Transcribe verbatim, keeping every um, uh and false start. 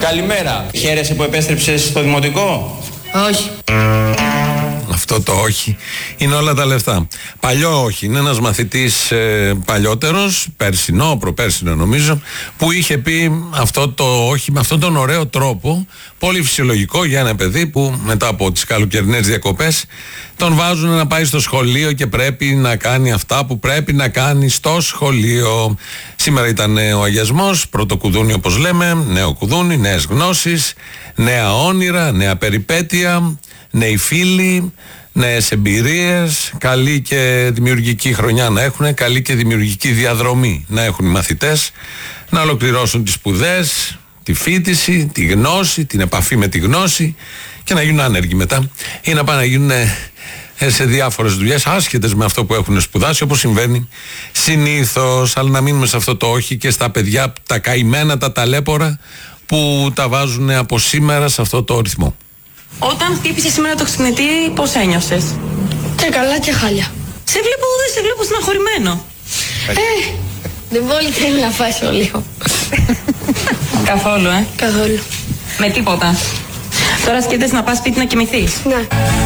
Καλημέρα. Χαίρεσαι που επέστρεψες στο δημοτικό? Όχι. Αυτό το όχι είναι όλα τα λεφτά. Παλιό όχι. Είναι ένας μαθητής ε, παλιότερος, περσινό, προπέρσινο νομίζω, που είχε πει αυτό το όχι με αυτόν τον ωραίο τρόπο, πολύ φυσιολογικό για ένα παιδί που μετά από τις καλοκαιρινές διακοπές τον βάζουν να πάει στο σχολείο και πρέπει να κάνει αυτά που πρέπει να κάνει στο σχολείο. Σήμερα ήταν ο αγιασμός, πρώτο κουδούνι όπως λέμε, νέο κουδούνι, νέες γνώσεις, νέα όνειρα, νέα περιπέτεια, νέοι φίλοι, νέες εμπειρίες, καλή και δημιουργική χρονιά να έχουν, καλή και δημιουργική διαδρομή να έχουν οι μαθητές, να ολοκληρώσουν τις σπουδές, τη φοιτηση, τη γνώση, την επαφή με τη γνώση και να γίνουν άνεργοι μετά ή να πάνε να γίνουν σε διάφορες δουλειές άσχετες με αυτό που έχουν σπουδάσει, όπως συμβαίνει συνήθως. Αλλά να μείνουμε σε αυτό το όχι και στα παιδιά τα καημένα, τα ταλέπορα που τα βάζουν από σήμερα σε αυτό το ρυθμό. Όταν χτύπησε σήμερα το ξυπνητήρι, πώς ένιωσες? Και καλά και χάλια. Σε βλέπω, δεν σε βλέπω συναχωρημένο. Ε, δεν πολύ θέλει να φάει σχολείο. Καθόλου, ε. Καθόλου. Με τίποτα. Τώρα σκέφτεσαι να πας σπίτι να κοιμηθείς? Ναι.